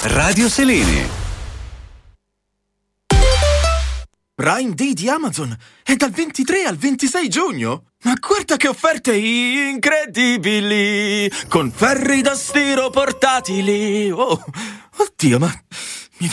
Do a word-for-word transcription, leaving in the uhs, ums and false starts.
Radio Selene. Prime Day di Amazon è dal ventitré al ventisei giugno. Ma guarda che offerte incredibili! Con ferri da stiro portatili. Oh, oddio, ma